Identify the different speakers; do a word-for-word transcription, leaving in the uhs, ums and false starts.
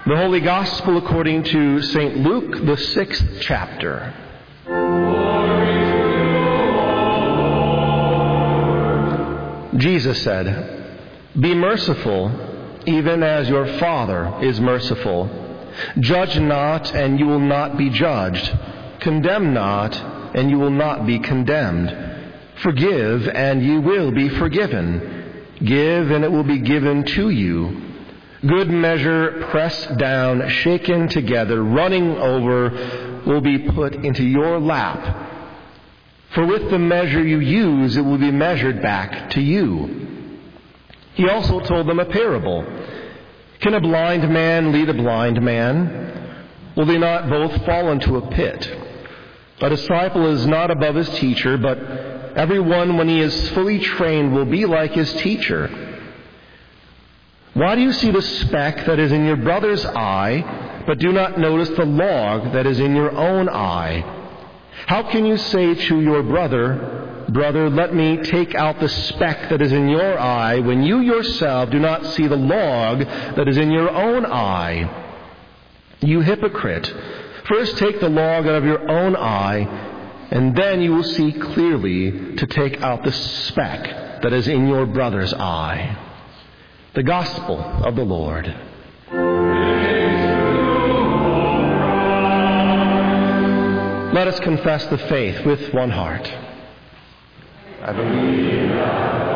Speaker 1: The Holy Gospel according to Saint Luke, the sixth chapter. Jesus said, "Be merciful, even as your Father is merciful. Judge not, and you will not be judged. Condemn not, and you will not be condemned. Forgive, and you will be forgiven. Give, and it will be given to you. Good measure, pressed down, shaken together, running over, will be put into your lap. For with the measure you use, it will be measured back to you." He also told them a parable. "Can a blind man lead a blind man? Will they not both fall into a pit? A disciple is not above his teacher, but everyone, when he is fully trained, will be like his teacher. Why do you see the speck that is in your brother's eye, but do not notice the log that is in your own eye? How can you say to your brother, 'Brother, let me take out the speck that is in your eye,' when you yourself do not see the log that is in your own eye? You hypocrite! First take the log out of your own eye, and then you will see clearly to take out the speck that is in your brother's eye." The Gospel of the Lord. Let us confess the faith with one heart. I believe in God.